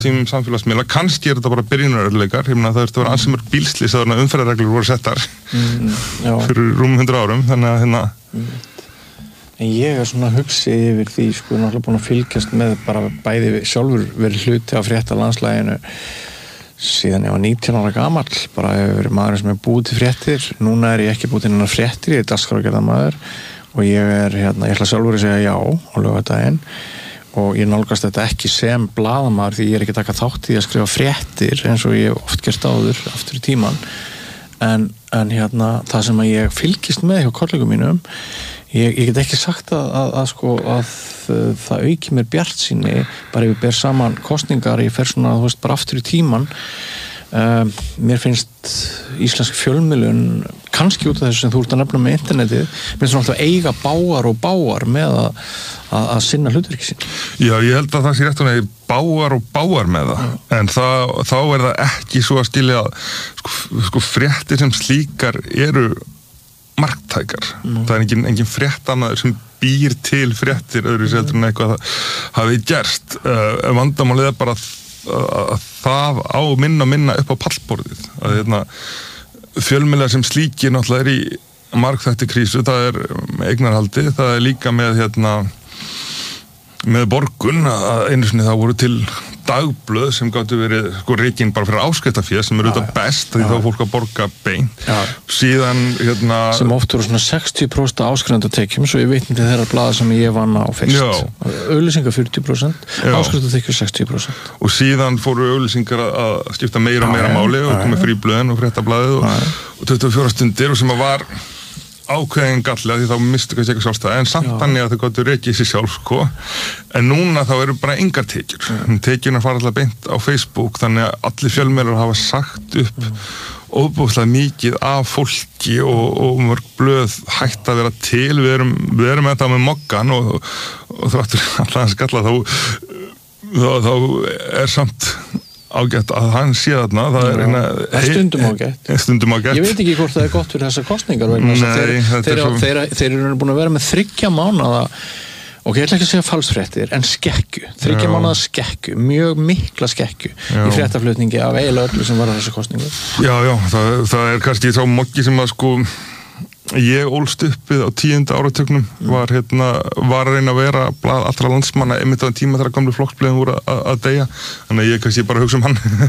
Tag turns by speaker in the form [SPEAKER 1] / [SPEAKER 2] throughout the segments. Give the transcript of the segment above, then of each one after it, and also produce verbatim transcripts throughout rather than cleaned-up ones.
[SPEAKER 1] sem samfélagsmiðla, kannski er þetta bara byrjunarörleikar, ég meina það er að vera ansi mörg bílslys að umferðarreglur voru settar mm, fyrir rúm hundra árum, þannig að hérna
[SPEAKER 2] mm. En ég er svona hugsið yfir því, sko, náttúrulega búin að fylgjast með bara bæði sjálfur verið hluti á frétta landslæginu síðan ég var nítján ára gamall, bara hefur verið maður sem er búið til fréttir, núna er ég ekki búið til hennar fréttir, ég er dagskrárgerðarmaður og ég er, hérna, ég ætla sjálfur að segja já á laugardaginn og ég nálgast þetta ekki sem blaðamaður því ég er ekki taka þátt í að skrifa fréttir eins og ég oft gert áður aftur í tíman en, en hérna, það sem að ég fylgist með hjá kollegum mínum Ég, ég get ekki sagt að, að, að, sko, að það auki mér bjartsýni bara ef ég ber saman kosningar ég fer svona, þú veist, bara aftur í tíman um, mér finnst íslensk fjölmiðlun kannski út af þessu sem þú ert að nefna með internetið mér finnst svona alltaf eiga báar og báar með að, að, að sinna hlutverki sín
[SPEAKER 1] Já, ég held að það sé rétt að báar og báar með það, Já. en það, þá er það ekki svo að skilja sko, sko fréttir sem slíkar eru marktækar. Mm. Það er engin, engin fréttamaður sem býr til fréttir öðru seldur en eitthvað að það hafi gerst. Uh, vandamálið er bara að, að það á minna minna upp á pallborðið. Að hérna, fjölmiðlar sem slíkir náttúrulega er í margþætti krísu, það er eignarhaldi, það er líka með hérna með borgun að einu sinni það voru til dagblöð sem gátu verið sko rekin bara fyrir áskriftafé sem eru auðvitað best því þá er fólk að borga beint já. Síðan hérna
[SPEAKER 2] sem oft voru svona sextíu prósent áskrifunartekjum svo ég veit ekki þeirra blaða sem ég vann á fyrst auglýsingar fjörutíu prósent áskrifunartekjur sextíu prósent
[SPEAKER 1] og síðan fóru auglýsingar að skipta meira og meira já, máli og komið fríblöðin og fréttablaðið og, og tuttugu og fjórar stundir og sem að var ákveðin gallega því þá mistu kannski ekki sjálfstæði en samt þannig að þau gáttu rekið sér sjálf sko. En núna þá eru bara engar tekjur mm. tekjurna fara alltaf beint á Facebook þannig að allir fjölmiðlar hafa sagt upp mm. óbúslega mikið af fólki og, og mörg blöð hægt að vera til við erum, við erum þetta með moggan og, og þráttur alltaf að skalla þá, þá, þá er samt ágætt að hann sé þarna það er eina
[SPEAKER 2] stundum ágætt
[SPEAKER 1] stundum ágætt
[SPEAKER 2] ég veit ekki hvort það er gott fyrir þessar kostningar vegna
[SPEAKER 1] Nei,
[SPEAKER 2] þeir, þeir,
[SPEAKER 1] svo...
[SPEAKER 2] þeir, þeir eru búin að vera með þriggja mánaða og ég ætla ekki að segja falsfréttir en skekku, þriggja mánaða skekku mjög mikla skekku já. Í fréttaflutningi af eiginlega öllu sem var á þessar kostningu
[SPEAKER 1] já, já, það, það er kannski þá moggi sem að sko ég ólst uppið á tíunda áratögnum var hérna, var að reyna að vera blað allra landsmanna einmitt á þann tíma þegar gamlu flokksblöðin voru að, að deyja þannig að ég kannski bara hugsa um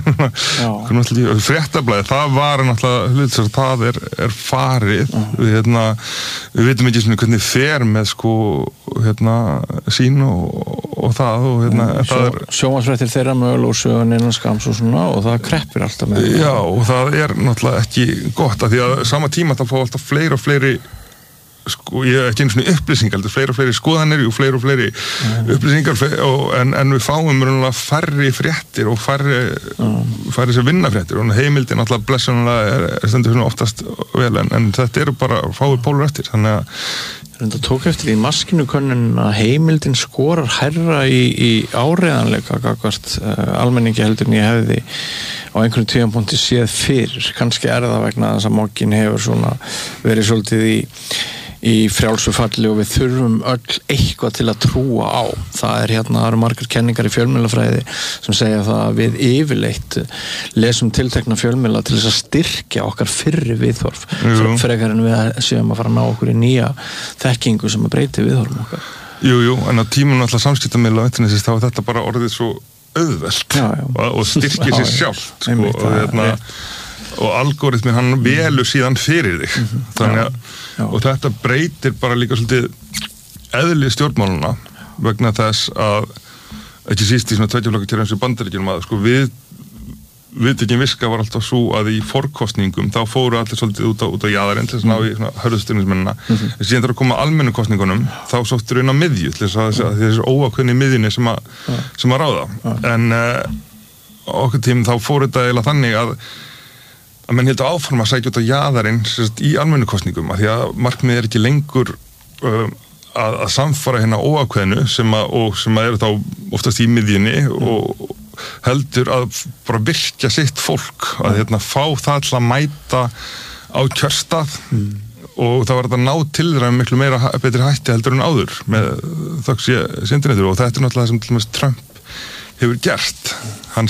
[SPEAKER 1] hann fréttablaði, það var náttúrulega það er, er farið við, hérna, við veitum ekki svona hvernig fer með sko hérna sín og, og það og hérna mm, það er
[SPEAKER 2] sjónvarpsfréttir þeirra möl og sögun innan skams og svona og það kreppir alltaf með
[SPEAKER 1] já og það er náttúrulega ekki gott að því að sama tíma það fá alltaf fleiri og fleiri sko, ég er ekki einu svona upplýsingar heldur fleiri og fleiri skoðanir og fleiri og fleiri mm. upplýsingar og, en, en við fáum færri fréttir og færri, mm. færri sem vinna fréttir og heimildin alltaf blessunlega er, er stendur oftast vel en, en þetta eru bara fáir pólur eftir þannig að
[SPEAKER 2] það tók eftir í maskinukönnun að heimildin skorar hærra í, í áreiðanleika gagvart uh, almenningi heldur en ég hefði á einhverjum tímapunkti séð fyrir kannski er það vegna þess að moggin hefur svona verið svolítið í í frjálsu falli og við þurfum öll eitthvað til að trúa á það er hérna, það eru margar kenningar í fjölmiðlafræði sem segja það að við yfirleitt lesum tiltekna fjölmiðla til þess að styrkja okkar fyrri viðhorf frekar en við séum að fara að ná okkur í nýja þekkingu sem að breyti viðhorfum okkar
[SPEAKER 1] Jú, jú, en á tímum alltaf samskiptamiðla á internetins þá er þetta bara orðið svo auðvelt já, já. Og, og styrkir sér sjálft sko, og hérna og algoritmin hann velur síðan fyrir þig mm-hmm. þannig að já, já. Og þetta breytir bara líka svolítið eðli stjórnmáluna vegna þess að ekki síst í svona tveggja eins og Bandaríkjunum að sko við viðtekin viska var alltaf svo að í forkostningum þá fóru allir svolítið út á, út á jaðarinn til þess að ná í svona hörðustyrningsmennina mm-hmm. en síðan þegar að koma almennu kostningunum þá sóttur inn á miðju til þess að, að þessi óákveðni miðjunni sem að, sem að ráða ja. En uh, okkur tím þá fóru þetta eiginlega þannig að að menn heldur áform að sækja út á jaðarinn sérst, í almennu kostningum að því að markmið er ekki lengur um, að, að samfara hérna óákveðinu sem að, og sem að eru þá oftast í miðjunni mm. og heldur að bara virkja sitt fólk að hérna fá það til að mæta á kjörstað mm. og það var þetta að ná til þeirra miklu meira betri hætti heldur en áður með þöggs ég sendinættur og þetta er náttúrulega sem til og með Trump hefur gert. Hann